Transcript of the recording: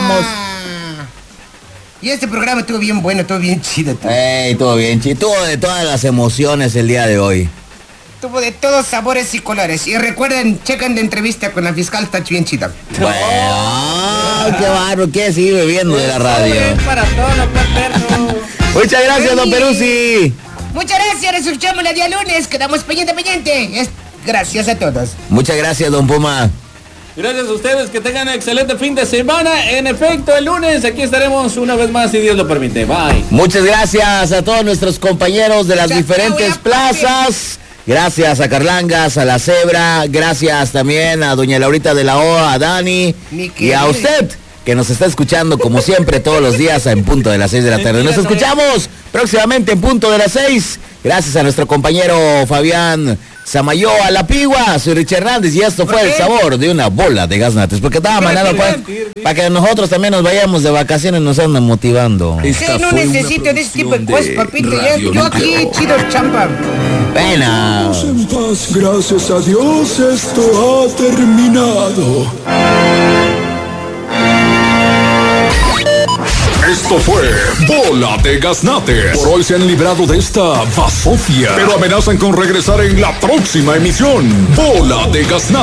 estamos. Y este programa estuvo bien bueno, estuvo bien chido. Todo bien chido. Tuvo de todas las emociones el día de hoy. Tuvo de todos sabores y colores. Y recuerden, chequen de entrevista con la fiscal, está bien chida. Bueno, qué barro, ¿qué sigue bebiendo de la radio? Para todos, perro. Muchas gracias, don Peruzzi. Muchas gracias, nos escuchamos el día lunes. Quedamos pendiente. Gracias a todos. Muchas gracias, don Puma. Gracias a ustedes, que tengan un excelente fin de semana. En efecto, el lunes aquí estaremos una vez más, si Dios lo permite. Bye. Muchas gracias a todos nuestros compañeros de las diferentes plazas. Gracias a Carlangas, a La Cebra. Gracias también a doña Laurita de la O, a Dani. Y a usted, que nos está escuchando como siempre todos los días en punto de las 6 de la tarde. Nos escuchamos próximamente en punto de las 6. Gracias a nuestro compañero Fabián Samayo, a La Pigua. Soy Richard Hernández y esto fue el sabor de una bola de gaznates. Porque estaba mandando para que nosotros también nos vayamos de vacaciones, nos andan motivando. No necesito de este tipo de cosas, papito. Yo aquí, chido champa. Pena. En paz, gracias a Dios, esto ha terminado. Esto fue Bola de Gaznate. Por hoy se han librado de esta basofia, pero amenazan con regresar en la próxima emisión. Bola de Gaznate.